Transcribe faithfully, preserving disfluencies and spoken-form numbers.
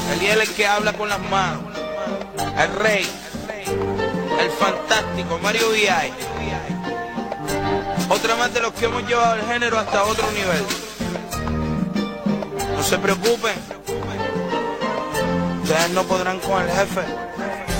Él es el que habla con las manos. El rey. El fantástico Mario V I. Otra más de los que hemos llevado el género hasta otro nivel. No se preocupen. Ustedes no podrán con el jefe.